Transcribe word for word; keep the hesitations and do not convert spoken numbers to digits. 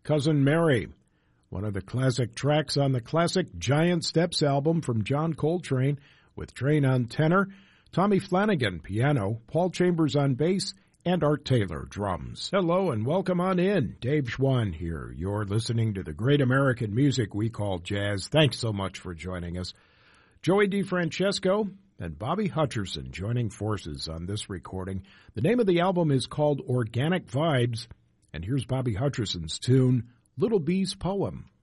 Cousin Mary, one of the classic tracks on the classic Giant Steps album from John Coltrane, with Train on tenor, Tommy Flanagan piano, Paul Chambers on bass, and Art Taylor drums. Hello and welcome on in. Dave Schwann here. You're listening to the great American music we call jazz. Thanks so much for joining us. Joey DeFrancesco and Bobby Hutcherson joining forces on this recording. The name of the album is called Organic Vibes, and here's Bobby Hutcherson's tune, Little Bee's Poem.